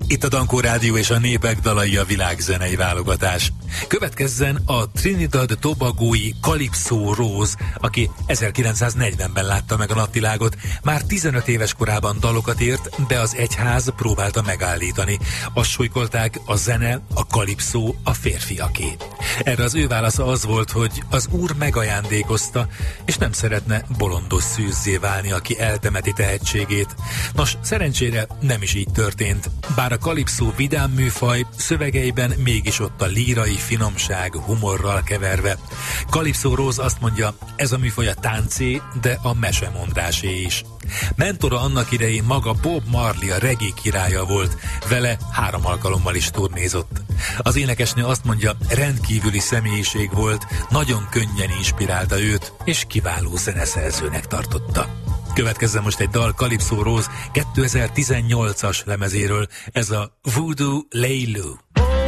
Itt a Dankó Rádió és a Népek dalai, a világzenei válogatás. Következzen a Trinidad-Tobagói Calypso Rose, aki 1940-ben látta meg a napvilágot. Már 15 éves korában dalokat írt, de az egyház próbálta megállítani. Azt súlykolták, a zene, a calypso a férfiaké. Erre az ő válasza az volt, hogy az Úr megajándékozta, és nem szeretne bolondos szűzzé válni, aki eltemeti tehetségét. Nos, szerencsére nem is így történt. Bár a calypso vidám műfaj, szövegeiben mégis ott a lírai finomság humorral keverve. Calypso Rose azt mondja, ez a műfaj a táncé, de a mesemondásé is. Mentora annak idején maga Bob Marley, a reggae királya volt, vele 3 alkalommal is turnézott. Az énekesnő azt mondja, rendkívüli személyiség volt, nagyon könnyen inspirálta őt, és kiváló zeneszerzőnek tartotta. Következzen most egy dal Calypso Rose 2018-as lemezéről, ez a Voodoo Laylu.